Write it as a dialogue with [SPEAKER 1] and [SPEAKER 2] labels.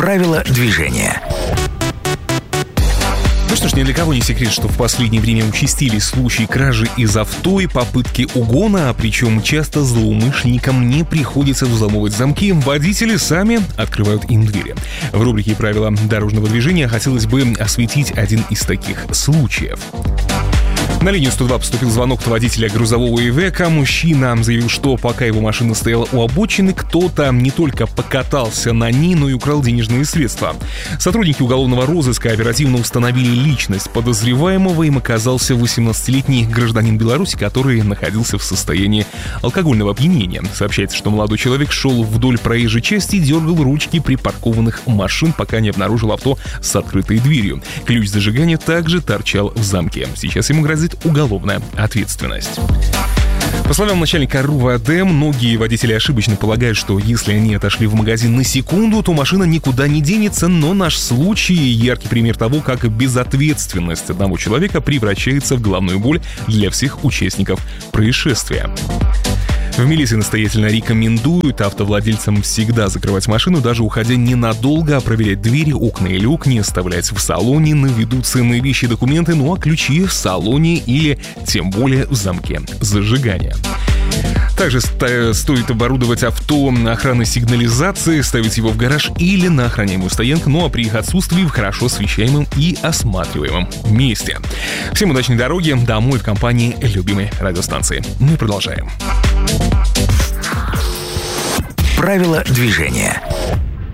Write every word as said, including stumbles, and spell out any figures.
[SPEAKER 1] Правила движения.
[SPEAKER 2] Ну что ж, ни для кого не секрет, что в последнее время участились случаи кражи из авто и попытки угона, а причем часто злоумышленникам не приходится взламывать замки, водители сами открывают им двери. В рубрике «Правила дорожного движения» хотелось бы осветить один из таких случаев. На линию сто два поступил звонок от водителя грузового Ивека. Мужчина заявил, что пока его машина стояла у обочины, кто-то не только покатался на ней, но и украл денежные средства. Сотрудники уголовного розыска оперативно установили личность подозреваемого. Им оказался восемнадцатилетний гражданин Беларуси, который находился в состоянии алкогольного опьянения. Сообщается, что молодой человек шел вдоль проезжей части и дергал ручки припаркованных машин, пока не обнаружил авто с открытой дверью. Ключ зажигания также торчал в замке. Сейчас ему грозит уголовная ответственность. По словам начальника РУВД, многие водители ошибочно полагают, что если они отошли в магазин на секунду, то машина никуда не денется, но наш случай — яркий пример того, как безответственность одного человека превращается в головную боль для всех участников происшествия. В милиции настоятельно рекомендуют автовладельцам всегда закрывать машину, даже уходя ненадолго, а проверять двери, окна и люк, не оставлять в салоне на виду ценные вещи и документы, ну а ключи в салоне или тем более в замке зажигания. Также sto- стоит оборудовать авто охранной сигнализацией, ставить его в гараж или на охраняемую стоянку, ну а при их отсутствии в хорошо освещаемом и осматриваемом месте. Всем удачной дороги домой в компании любимой радиостанции. Мы продолжаем.
[SPEAKER 1] Правила движения.